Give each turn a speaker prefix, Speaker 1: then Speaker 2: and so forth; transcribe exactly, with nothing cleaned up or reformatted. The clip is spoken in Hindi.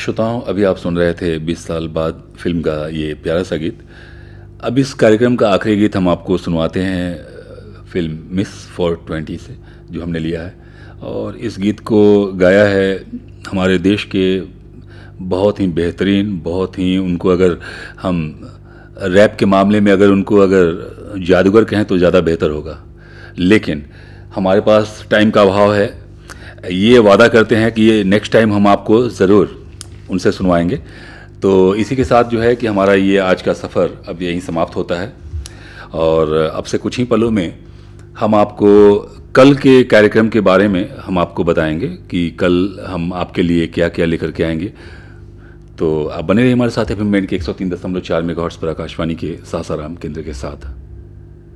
Speaker 1: श्रोताओं, अभी आप सुन रहे थे बीस साल बाद फिल्म का ये प्यारा सा गीत। अब इस कार्यक्रम का आखिरी गीत हम आपको सुनवाते हैं अ, फिल्म मिस फॉर ट्वेंटी से, जो हमने लिया है। और इस गीत को गाया है हमारे देश के बहुत ही बेहतरीन, बहुत ही, उनको अगर हम रैप के मामले में अगर उनको अगर जादूगर कहें तो ज़्यादा बेहतर होगा। लेकिन हमारे पास टाइम का अभाव है। ये वादा करते हैं कि ये नेक्स्ट टाइम हम आपको ज़रूर उनसे सुनवाएंगे। तो इसी के साथ जो है कि हमारा ये आज का सफ़र अब यहीं समाप्त होता है। और अब से कुछ ही पलों में हम आपको कल के कार्यक्रम के बारे में हम आपको बताएंगे कि कल हम आपके लिए क्या क्या लेकर के आएंगे। तो आप बने रहिए हमारे साथ एफ एम बैंड के एक सौ तीन दशमलव चार मेगाहर्ट्ज़ पर आकाशवाणी के सासाराम केंद्र के साथ।